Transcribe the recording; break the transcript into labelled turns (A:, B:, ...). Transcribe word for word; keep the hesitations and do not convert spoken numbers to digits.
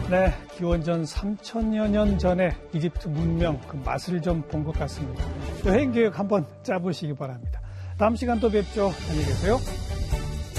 A: 네, 기원전 삼천여 년 전에 이집트 문명 그 맛을 좀 본 것 같습니다. 여행 계획 한번 짜보시기 바랍니다. 다음 시간 또 뵙죠. 안녕히 계세요.